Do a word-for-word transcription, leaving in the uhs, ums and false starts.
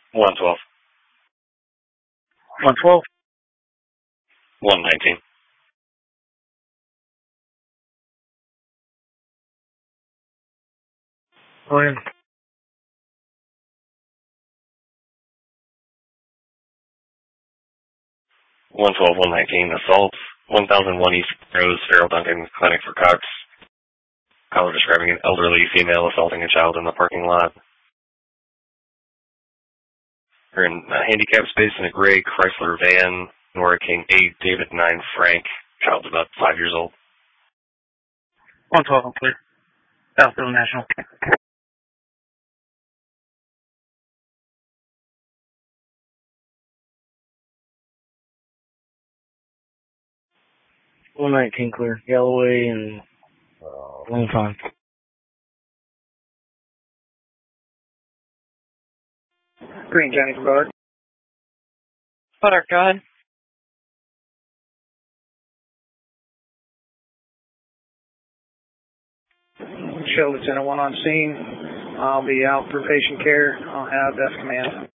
one twelve. one twelve. one nineteen. Go ahead. one twelve, one nineteen, assault. one thousand one East Rose, Farrell Duncan Clinic for Cox. Caller describing an elderly female assaulting a child in the parking lot. Her in a handicap space in a gray Chrysler van. Nora King eight, David nine, Frank. Child's about five years old. one twelve, I'm clear. Southfield National. one nineteen clear. Galloway and uh, Lone Pine. Green County Guard. Butter, go ahead. Show Lieutenant one on scene. I'll be out for patient care. I'll have desk command.